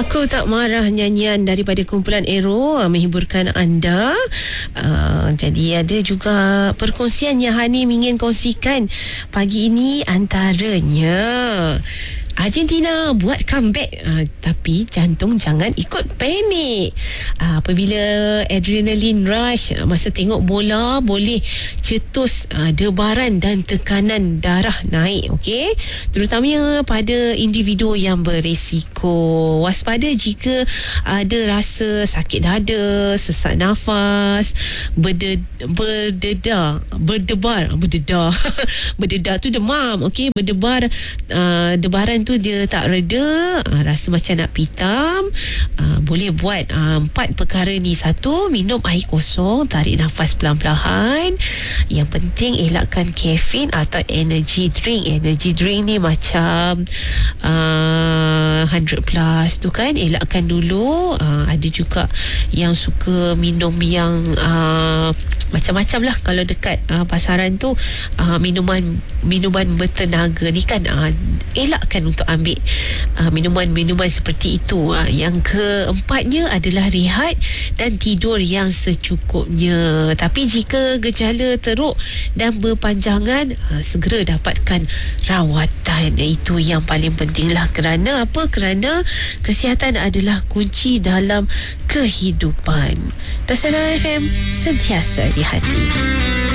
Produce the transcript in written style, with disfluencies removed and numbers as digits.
Aku Tak Marah, nyanyian daripada kumpulan Aero menghiburkan anda. Jadi ada juga perkongsian yang Hani ingin kongsikan pagi ini, antaranya Argentina buat comeback, tapi jantung jangan ikut panik. Apabila adrenaline rush masa tengok bola, boleh cetus debaran dan tekanan darah naik, okey? Terutamanya pada individu yang berisiko. Waspada jika ada rasa sakit dada, sesak nafas, berdebar tu demam, okey? Debaran tu dia tak reda, rasa macam nak pitam, boleh buat 4 perkara ni. 1, minum air kosong, tarik nafas perlahan-lahan. Yang penting elakkan kafein atau energy drink. Energy drink ni macam 100 plus tu kan, elakkan dulu. Ada juga yang suka minum yang macam-macam lah kalau dekat pasaran tu, minuman bertenaga ni kan, elakkan untuk ambil minuman seperti itu. Yang keempatnya adalah rehat dan tidur yang secukupnya. Tapi jika gejala teruk dan berpanjangan, segera dapatkan rawatan. Itu yang paling penting lah. Kerana apa? Kerana kesihatan adalah kunci dalam kehidupan. Dasana FM, sentiasa di hati.